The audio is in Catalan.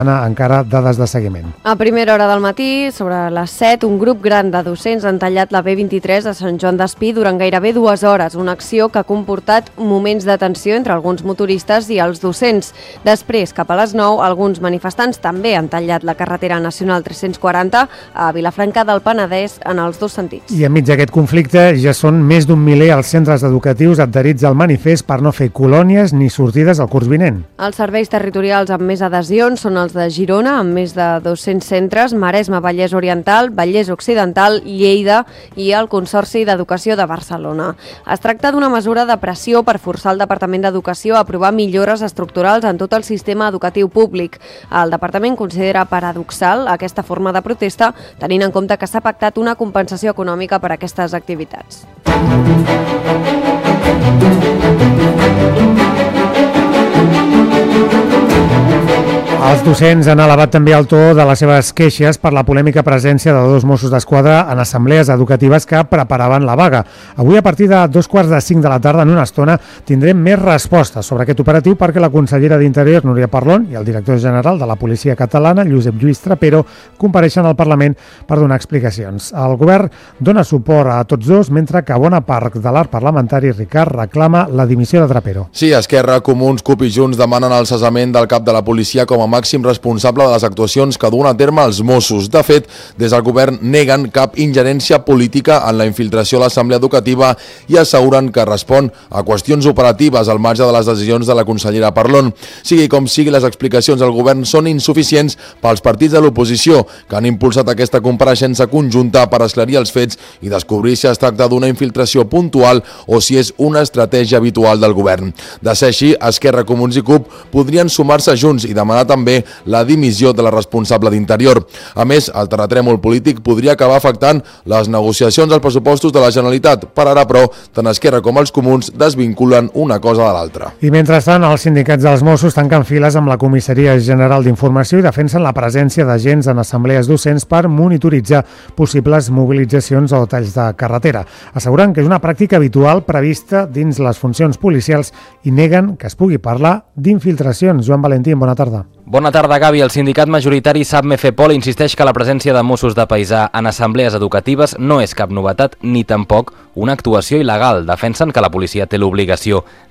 Encara dades de seguiment. A primera hora del matí, sobre les 7, un grup gran de docents han tallat la B23 a Sant Joan d'Espí durant gairebé 2 hores, una acció que ha comportat moments de tensió entre alguns motoristes i els docents. Després, cap a les 9, alguns manifestants també han tallat la carretera nacional 340 a Vilafranca del Penedès en els dos sentits. I enmig d'aquest conflicte ja són més d'un miler els centres educatius adherits al manifest per no fer colònies ni sortides al curs vinent. Els serveis territorials amb més adhesions són els de Girona, amb més de 200 centres, Maresme, Vallès Oriental, Vallès Occidental, Lleida i el Consorci d'Educació de Barcelona. Es tracta d'una mesura de pressió per forçar el Departament d'Educació a aprovar millores estructurals en tot el sistema educatiu públic. El Departament considera paradoxal aquesta forma de protesta, tenint en compte que s'ha pactat una compensació econòmica per a aquestes activitats. Els docents han elevat també el to de les seves queixes per la polèmica presència de 2 Mossos d'Esquadra en assemblees educatives que preparaven la vaga. Avui, a partir de 4:45 de la tarda, en una estona, tindrem més respostes sobre aquest operatiu perquè la consellera d'Interior, Núria Parlon, i el director general de la Policia Catalana, Josep Lluís Trapero, compareixen al Parlament per donar explicacions. El govern dona suport a tots dos, mentre que bona part de l'arc parlamentari, Ricard, reclama la dimissió de Trapero. Sí, Esquerra, Comuns, CUP i Junts demanen el cessament del cap de la policia com a màxim responsable de les actuacions que duen a terme els Mossos. De fet, des del govern neguen cap ingerència política en la infiltració a l'assemblea educativa i asseguren que respon a qüestions operatives al marge de les decisions de la consellera Parlon. Sigui com sigui, les explicacions del govern són insuficients pels partits de l'oposició, que han impulsat aquesta compareixença conjunta per esclarir els fets i descobrir si es tracta d'una infiltració puntual o si és una estratègia habitual del govern. De ser així, Esquerra, Comuns i CUP podrien sumar-se junts i demanar també la dimissió de la responsable d'Interior. A més, el terratrèmol polític podria acabar afectant les negociacions dels pressupostos de la Generalitat. Per ara, però, tant Esquerra com els Comuns desvinculen una cosa de l'altra. I mentrestant, els sindicats dels Mossos tanquen files amb la Comissaria General d'Informació i defensen la presència d'agents en assemblees docents per monitoritzar possibles mobilitzacions o talls de carretera. Asseguren que és una pràctica habitual prevista dins les funcions policials i neguen que es pugui parlar d'infiltracions. Joan Valentín, bona tarda. Bona tarda, Gavi. El sindicat majoritari SAPME-FEPOL insisteix que la presència de Mossos de paisà en assemblees educatives no és cap novetat ni tampoc una actuació il·legal. Defensen que la policia té l'obligació